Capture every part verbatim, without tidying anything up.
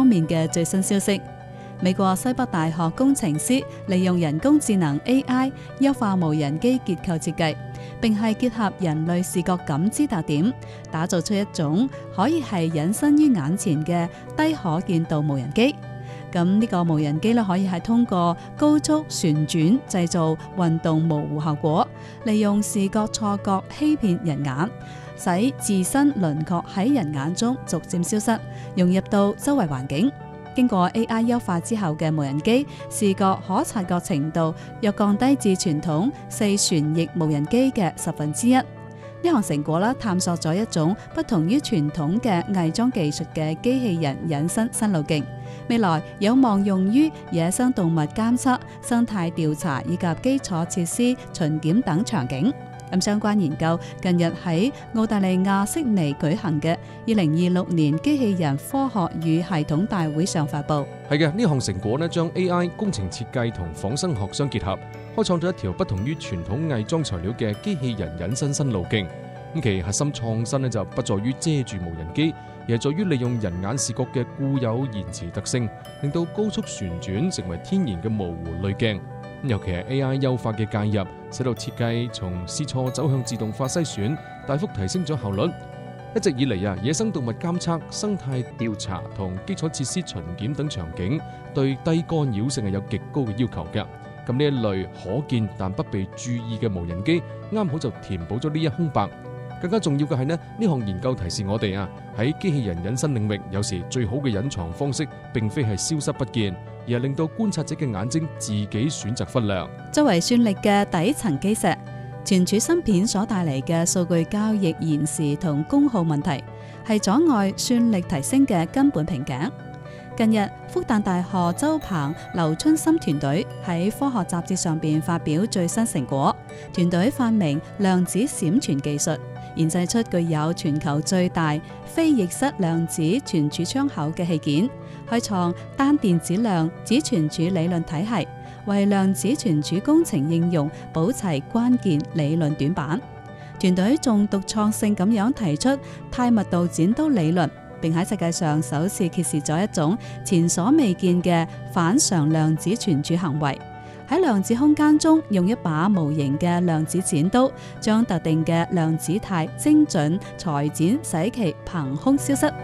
方面嘅最新消息。美國西北大學工程師利用人工智能 A I 優化無人機結構設計，並係結合人類視覺感知特點，打造出一種可以係隱身於眼前嘅低可見度無人機。咁呢個無人機咧，可以係通過高速旋轉製造運動模糊效果，利用視覺錯覺欺騙人眼，使自身輪廓喺人眼中逐漸消失，融入到周圍環境。經過 A I 優化之後嘅無人機視覺可察覺程度，又降低至傳統四旋翼無人機嘅十分之一。呢項成果咧，探索咗一種不同於傳統嘅偽裝技術嘅機器人隱身新路徑，未來有望用於野生動物監測、生態調查以及基礎設施巡檢等場景。咁相關研究近日喺澳大利亞悉尼舉行嘅二零二六年機器人科學與系統大會上發布。 係嘅，呢項成果呢，將 A I 工程設計同仿生學相結合，開創咗一條不同於傳統偽裝材料嘅機器人隱身新路徑。咁其核心創新呢，就不在於遮住無人機，而係在於利用人眼視覺嘅固有延遲特性，令到高速旋轉成為天然嘅模糊濾鏡。尤其係 A I 優化嘅介入，使到設計從試錯走向自動化篩選，大幅提升咗效率。一直以嚟啊，野生動物監測、生態調查同基礎設施巡檢等場景，對低干擾性係有極高嘅要求嘅。咁呢一類可見但不被注意嘅無人機，啱好就填補咗呢一空白。更加重要嘅係呢，呢項研究提示我哋啊，喺機器人隱身領域，有時最好嘅隱藏方式，並非係消失不見，而係令到觀察者嘅眼睛自己選擇忽略。 作為算力嘅底層基石，存儲芯片所帶嚟嘅數據交易延時同功耗問題，係阻礙算力提升嘅根本瓶頸。近日，復旦大學周鵬、劉春森團隊喺科學雜誌上邊發表最新成果。團隊發明量子閃存技術，研製出具有全球最大非逆室量子存儲窗口嘅器件，開創單電子量子存儲理論體系，為量子存儲工程應用補齊關鍵理論短板。團隊仲獨創性咁樣提出太密度剪刀理論，並喺世界上首次揭示咗一種前所未見嘅反常量子存儲行為。喺量子空間中，用一把無形嘅量子剪刀，將特定嘅量子態精準裁剪，使其憑空消失。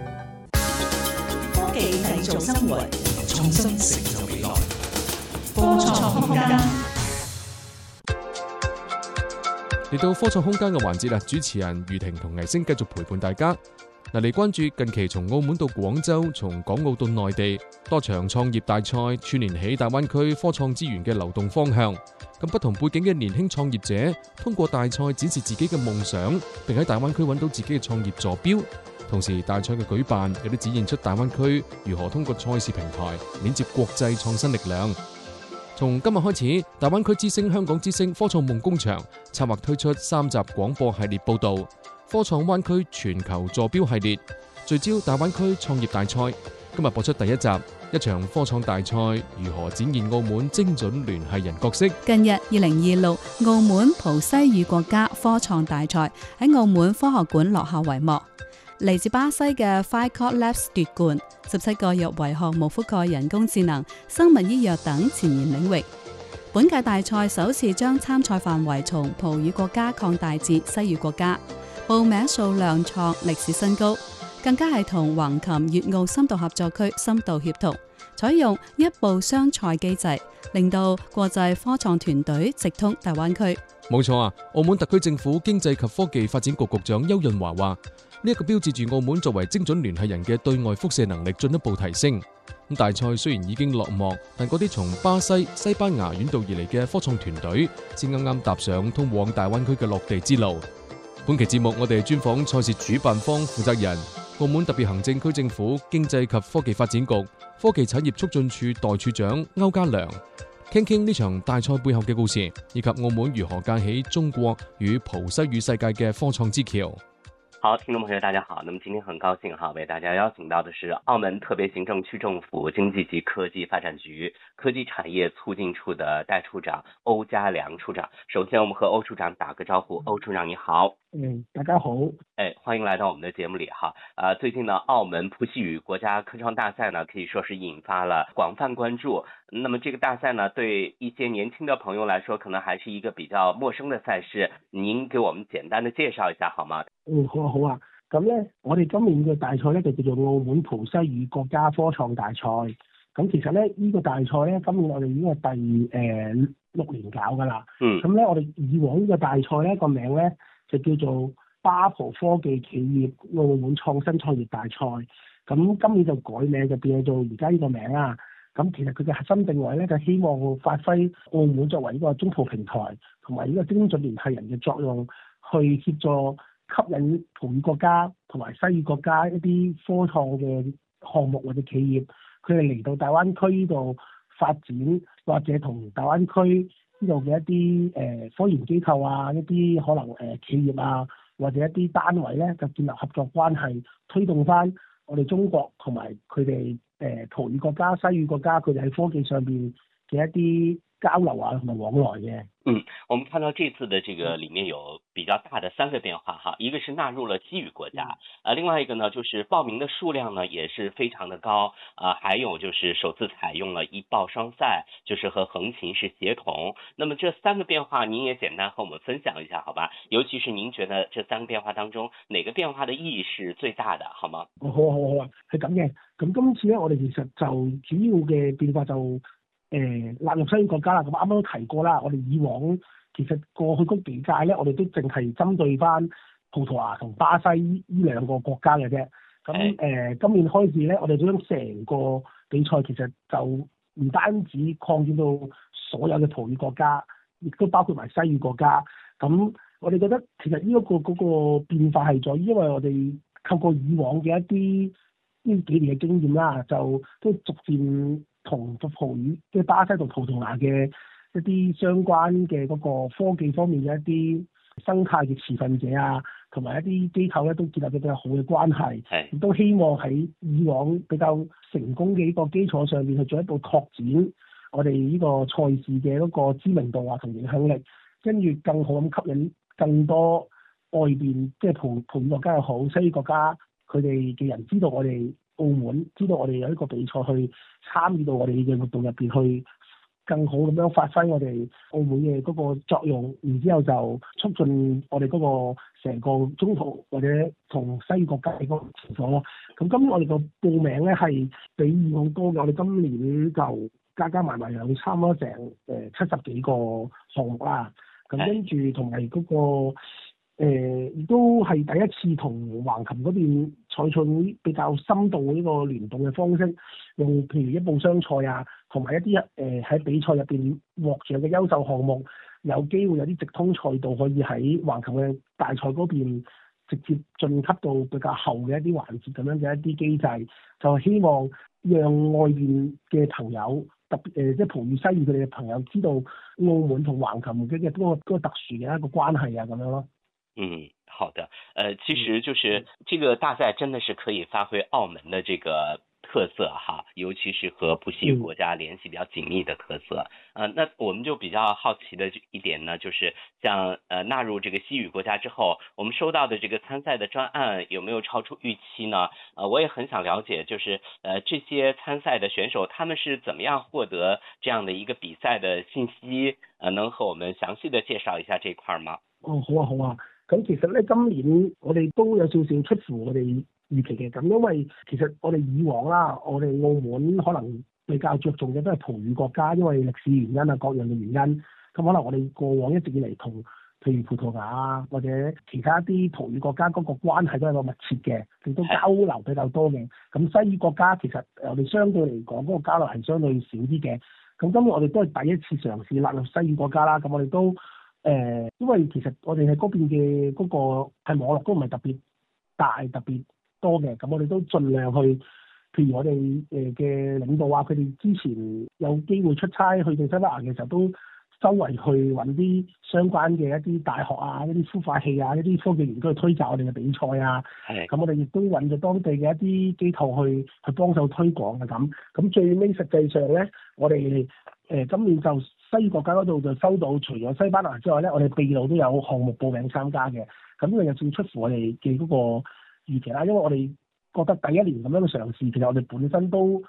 科技製造生活，創新成就未來。科創空間嚟到科創空間嘅環節啦，主持人余婷同倪星繼續陪伴大家。嗱，嚟關注近期從澳門到廣州、從港澳到內地多場創業大賽串聯起大灣區科創資源嘅流動方向。咁不同背景嘅年輕創業者通過大賽展示自己嘅夢想，並喺大灣區揾到自己嘅創業坐標。同時，大賽嘅舉辦亦都展現出大灣區如何通過賽事平台連接國際創新力量。從今日開始，大灣區之星、香港之星科創夢工場策劃推出三集廣播系列報道。科創灣區全球坐標系列聚焦大灣區創業大賽，今日播出第一集，一場科創大賽如何展現澳門精準聯繫人角色。 近日，二零二六澳門浦西語國家科創大賽喺澳門科學館落下帷幕，嚟自巴西嘅 Firecode Labs 奪冠，十七個入圍項目覆蓋人工智能、生物醫藥等前沿領域。本屆大賽首次將參賽範圍從葡語國家擴大至西語國家。報名數量創歷史新高，更加係同橫琴粵澳深度合作區深度協同，採用一步雙賽機制，令到國際科創團隊直通大灣區。 冇錯啊！澳門特區政府經濟及科技發展局局長邱潤華話：呢一個標誌住澳門作為精準聯繫人嘅對外輻射能力進一步提升。咁大賽雖然已經落幕，但嗰啲從巴西、西班牙遠道而嚟嘅科創團隊，先啱啱踏上通往大灣區嘅落地之路。本期節目我哋專訪賽事主辦方負責人、澳門特別行政區政府經濟及科技發展局科技產業促進處代處長歐家良，傾傾呢場大賽背後嘅故事，以及澳門如何架起中國與葡西語世界嘅科創之橋。 好，聽眾朋友大家好，那麼今天很高興哈，為大家邀請到的是澳門特別行政區政府經濟及科技發展局科技產業促進處的代處長歐家良處長。首先我們和歐處長打個招呼，歐處長你好。 嗯，大家好。 哎，欢迎来到我们的节目里哈。呃，最近呢，澳门普西语国家科创大赛呢，可以说是引发了广泛关注。那么这个大赛呢，對一些年輕的朋友來說，可能還是一個比較陌生的賽事。您給我們簡單的介紹一下好嗎？ 嗯，好啊，好啊。咁咧，我哋今年嘅大賽咧就叫做澳門葡西語國家科創大賽。咁其實咧，呢、這個大賽咧，今年我哋已經係第誒、呃、六年搞㗎啦。 嗯。 咁咧，我哋以往呢個大賽咧個名咧就叫做巴葡科技企業澳門創新創業大賽。咁今年就改名就變咗做而家呢個名啦。咁其實佢嘅核心定位咧就希望發揮澳門作為呢個中葡平台同埋呢個精準聯繫人嘅作用，去協助吸引葡語國家同埋西語國家一啲科創嘅項目或者企業，佢哋嚟到大灣區呢度發展，或者同大灣區呢度嘅一啲誒、呃、科研機構啊，一啲可能誒、呃、企業啊，或者一啲單位咧，就建立合作關係，推動翻我哋中國同埋佢哋誒葡語國家、西語國家，佢哋喺科技上邊嘅一啲交流啊同埋往來嘅。 嗯，我們看到這次的這個裡面有比較大的三個變化哈，一個是納入了西語國家，呃，另外一個呢就是報名的數量呢也是非常的高，啊、呃，還有就是首次採用了一報雙賽，就是和橫琴是協同。那麼這三個變化，您也簡單和我們分享一下，好吧？尤其是您覺得這三個變化當中，哪個變化的意義是最大的，好嗎？ 好啊好啊好啊，係咁嘅。咁今次咧，我哋其實就主要嘅變化就誒納入西語國家啦。咁啱啱都提過啦，我哋以往其實過去嗰幾屆咧，我哋都淨係針對翻葡萄牙同巴西呢兩個國家嘅啫。咁誒、呃、今年開始咧，我哋將成個比賽其實就唔單止擴展到所有嘅葡語國家，亦都包括埋西語國家。咁我哋覺得其實呢一個嗰個變化係在於，因為我哋透過以往嘅一啲呢幾年嘅經驗啦，就都逐漸同葡語即係巴西同葡萄牙嘅一啲相關嘅嗰個科技方面嘅一啲生態嘅持份者啊，同埋一啲機構咧都建立咗比較好嘅關係，亦都希望喺以往比較成功嘅呢個基礎上面去進一步拓展我哋呢個賽事嘅嗰個知名度啊同影響力，跟住更好咁吸引更多外邊即係葡葡語國家又好，西語國家佢哋嘅人知道我哋澳門，知道我哋有一個比賽去參與到我哋嘅活動入邊去，更好咁樣發揮我哋澳門嘅嗰個作用，然之後就促進我哋嗰個成個中葡或者同西語國家嘅嗰個情況咯。咁今年我哋個報名咧係比以往多嘅，我哋今年就加加埋埋有差唔多成誒七十幾個項目啦。咁跟住同埋嗰個誒亦、呃、都係第一次同橫琴嗰邊採取比較深度呢個聯動嘅方式，用譬如一報雙賽啊，同埋一啲誒喺比賽入邊獲獎嘅優秀項目，有機會有啲直通賽道可以喺橫琴嘅大賽嗰邊直接晉級到比較後嘅一啲環節咁樣嘅一啲機制，就希望讓外邊嘅朋友特別誒、呃、即係葡語西語佢哋嘅朋友知道澳門同橫琴嘅嘅嗰個嗰個特殊嘅一個關係啊咁樣咯。 嗯，好的，呃，其實就是這個大賽真的是可以發揮澳門的這個特色哈，尤其是和葡西語國家聯繫比較緊密的特色。呃，那我們就比較好奇的一點呢，就是像呃納入這個西語國家之後，我們收到的這個參賽的專案有沒有超出預期呢？呃，我也很想了解，就是呃這些參賽的選手他們是怎麼樣獲得這樣的一個比賽的信息？呃，能和我們詳細的介紹一下這塊嗎？ 哦，好啊，好啊。咁其實咧，今年我哋都有少少出乎我哋預期嘅。咁因為其實我哋以往啦，我哋澳門可能比較着重嘅都係葡語國家，因為歷史原因啊，各樣嘅原因。咁可能我哋過往一直以嚟同譬如葡萄牙啊，或者其他啲葡語國家嗰個關係都係個密切嘅，亦都交流比較多嘅。咁西語國家其實我哋相對嚟講嗰個交流係相對少啲嘅。咁今日我哋都係第一次嘗試納入西語國家啦。咁我哋都誒、呃，因為其實我哋喺嗰邊嘅嗰個係網絡都唔係特別大、特別多嘅，咁我哋都盡量去，譬如我哋誒嘅領導啊，佢哋之前有機會出差去到西班牙嘅時候，都周圍去揾啲相關嘅一啲大學啊、一啲孵化器啊、一啲科技園區去推廣我哋嘅比賽啊。係。咁我哋亦都揾咗當地嘅一啲機構去去幫手推廣嘅咁。咁最尾實際上咧，我哋誒、 誒今年就西國家嗰度就收到，除咗西班牙之外咧，我哋秘魯都有項目報名參加嘅。咁呢個又算出乎我哋嘅嗰個預期啦，因為我哋覺得第一年咁樣嘅嘗試，其實我哋本身都